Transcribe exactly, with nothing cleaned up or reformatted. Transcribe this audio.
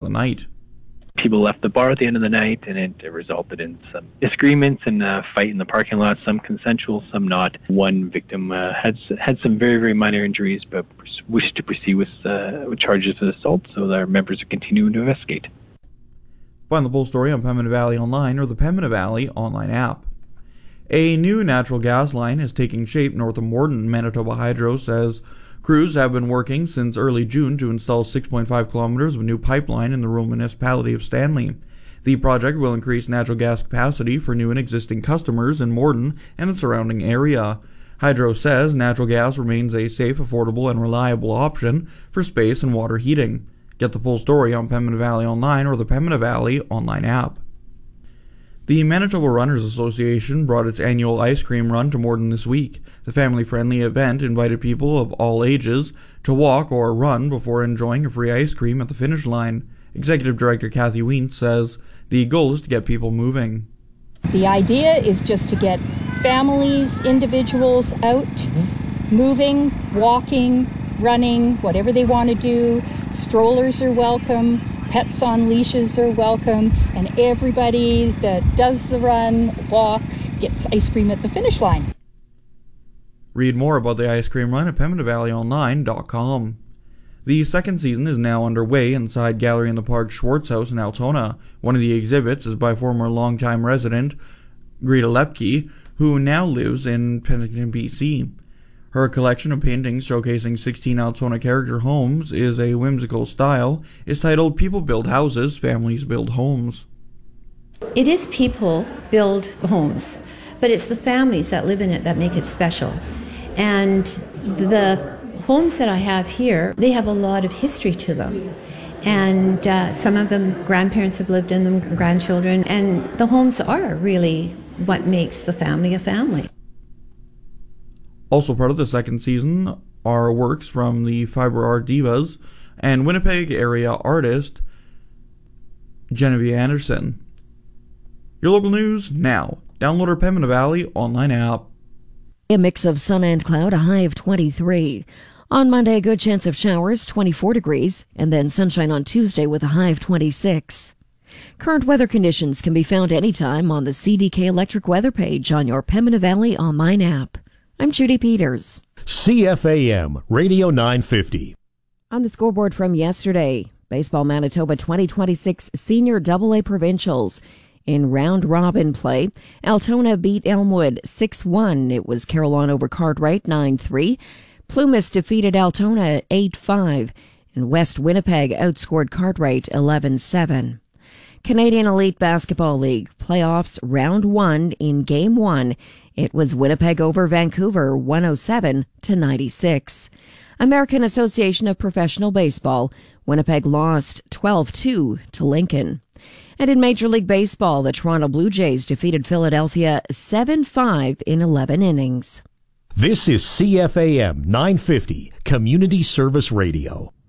night. People left the bar at the end of the night, and it resulted in some disagreements and a fight in the parking lot, some consensual, some not. One victim uh, had had some very, very minor injuries, but wished to proceed with, uh, with charges of assault, so our members are continuing to investigate. Find the full story on Pembina Valley Online or the Pembina Valley online app. A new natural gas line is taking shape north of Morden. Manitoba Hydro says crews have been working since early June to install six point five kilometers of new pipeline in the rural municipality of Stanley. The project will increase natural gas capacity for new and existing customers in Morden and the surrounding area. Hydro says natural gas remains a safe, affordable, and reliable option for space and water heating. Get the full story on Pembina Valley Online or the Pembina Valley online app. The Manitoba Runners Association brought its annual ice cream run to Morden this week. The family-friendly event invited people of all ages to walk or run before enjoying a free ice cream at the finish line. Executive Director Kathy Wientz says the goal is to get people moving. The idea is just to get families, individuals out, moving, walking, running, whatever they want to do. Strollers are welcome. Pets on leashes are welcome, and everybody that does the run, walk, gets ice cream at the finish line. Read more about the ice cream run at pembina valley online dot com. The second season is now underway inside Gallery in the Park Schwartz House in Altona. One of the exhibits is by former longtime resident Greta Lepke, who now lives in Penticton, B C. Her collection of paintings showcasing sixteen Altona character homes is a whimsical style. It's titled People Build Houses, Families Build Homes. It is people build homes, but it's the families that live in it that make it special. And the homes that I have here, they have a lot of history to them. And uh, some of them, grandparents have lived in them, grandchildren, and the homes are really what makes the family a family. Also part of the second season are works from the Fiber Art Divas and Winnipeg area artist Genevieve Anderson. Your local news now. Download our Pembina Valley online app. A mix of sun and cloud, a high of twenty-three. On Monday, a good chance of showers, twenty-four degrees, and then sunshine on Tuesday with a high of twenty-six. Current weather conditions can be found anytime on the C D K Electric weather page on your Pembina Valley online app. I'm Judy Peters. C F A M Radio nine fifty. On the scoreboard from yesterday, Baseball Manitoba twenty twenty-six Senior double A Provincials. In round-robin play, Altona beat Elmwood six one. It was Carillon over Cartwright nine three. Plumas defeated Altona eight five. And West Winnipeg outscored Cartwright eleven seven. Canadian Elite Basketball League playoffs round one in game one. It was Winnipeg over Vancouver one oh seven to ninety-six. American Association of Professional Baseball, Winnipeg lost twelve two to Lincoln. And in Major League Baseball, the Toronto Blue Jays defeated Philadelphia seven five in eleven innings. This is C F A M nine fifty, Community Service Radio.